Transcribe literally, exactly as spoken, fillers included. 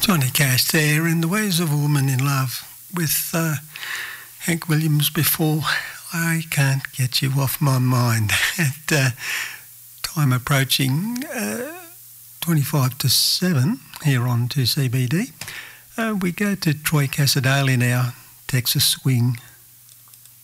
Johnny Cash there in The Ways of a Woman in Love with uh, Hank Williams before I Can't Get You Off My Mind. At uh, time approaching uh, twenty-five to seven here on two C B D. Uh, we go to Troy Casadale now, Texas Swing.